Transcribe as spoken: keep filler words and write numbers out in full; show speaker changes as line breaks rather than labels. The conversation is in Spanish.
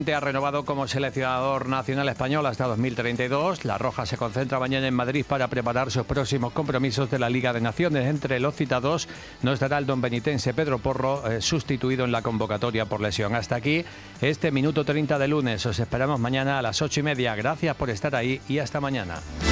Ha renovado como seleccionador nacional español hasta dos mil treinta y dos. La Roja se concentra mañana en Madrid para preparar sus próximos compromisos de la Liga de Naciones. Entre los citados no estará el don benitense Pedro Porro, eh, sustituido en la convocatoria por lesión. Hasta aquí este Minuto treinta de lunes. Os esperamos mañana a las ocho y media. Gracias por estar ahí y hasta mañana.